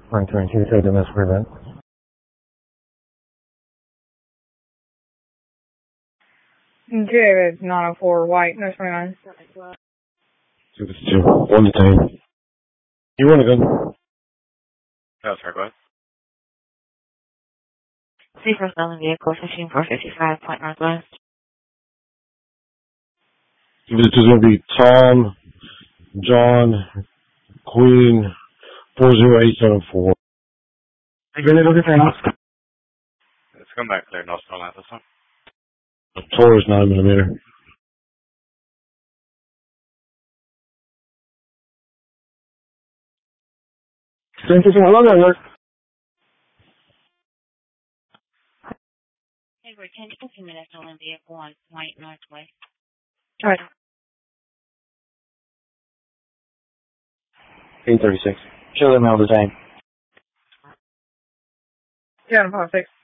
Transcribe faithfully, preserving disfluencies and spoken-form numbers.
nine twenty-two, take the miss prevent. David, nine oh four, white, nine twenty-nine. Two, this is two. One detained. You want a gun? Oh, sorry, go ahead. Three for stolen vehicle, fifteen four fifty-five, point northwest. This is going to be Tom, John, Queen, four zero eight seven four. Are you going to look at the house? It's come back clear, no stolen at this time. Taurus nine millimeter. Thank you so much. Alert. Hey, we're ten to fifteen minutes, stolen vehicle on point northwest. Alright. eight thirty-six. Show them how the same. Yeah, five six.